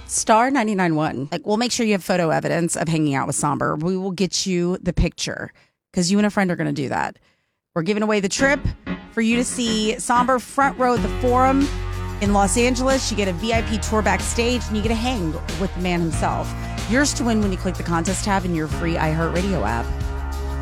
Star 99.1. Like, we'll make sure you have photo evidence of hanging out with Somber. We will get you the picture because you and a friend are going to do that. We're giving away the trip for you to see Somber front row at the Forum in Los Angeles. You get a VIP tour backstage, and you get to hang with the man himself. Yours to win when you click the contest tab in your free iHeartRadio app.